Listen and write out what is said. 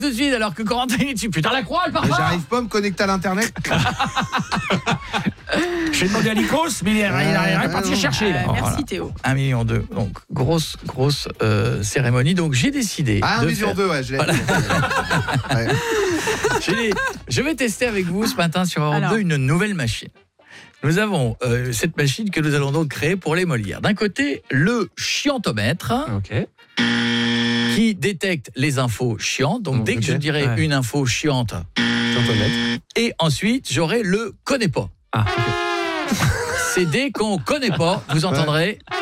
tout de suite alors que Corentin est dessus. Putain, la croix, elle part Mais pas. j'arrive pas à me connecter à l'internet. J'ai demandé à Nikos, mais il est parti chercher. Là. Merci Voilà. Théo. 1,2 million. Donc, grosse cérémonie. Donc, j'ai décidé. Ah, 1,2 de million, faire... ouais, je l'ai. Voilà. Ouais. Je vais tester avec vous ce matin sur Europe 2 une nouvelle machine. Nous avons cette machine que nous allons donc créer pour les Molières. D'un côté, le chiantomètre. Ok. Qui détecte les infos chiantes. Donc, dès que je dirai une info chiante, et ensuite, j'aurai le connais pas. Ah, ok. C'est dès qu'on connaît pas, vous entendrez